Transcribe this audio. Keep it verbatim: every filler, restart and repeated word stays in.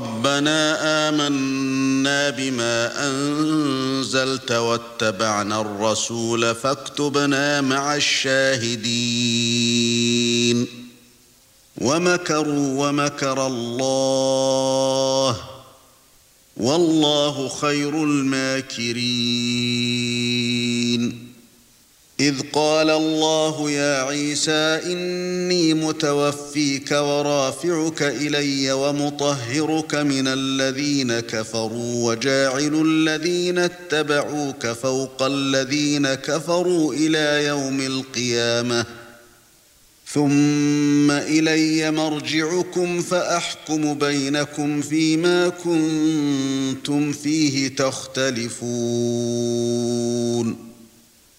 ربنا آمنا بما أنزلت واتبعنا الرسول فاكتبنا مع الشاهدين ومكروا ومكر الله والله خير الماكرين إذ قال الله يا عيسى إني متوفيك ورافعك إلي ومطهرك من الذين كفروا وجاعل الذين اتبعوك فوق الذين كفروا إلى يوم القيامة ثم إلي مرجعكم فأحكم بينكم فيما كنتم فيه تختلفون